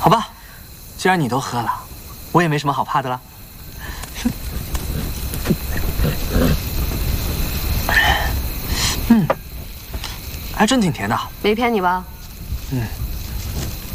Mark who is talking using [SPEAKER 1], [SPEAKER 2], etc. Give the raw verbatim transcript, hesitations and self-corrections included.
[SPEAKER 1] 好吧，既然你都喝了，我也没什么好怕的了。嗯，还真挺甜的。
[SPEAKER 2] 没骗你吧？
[SPEAKER 1] 嗯。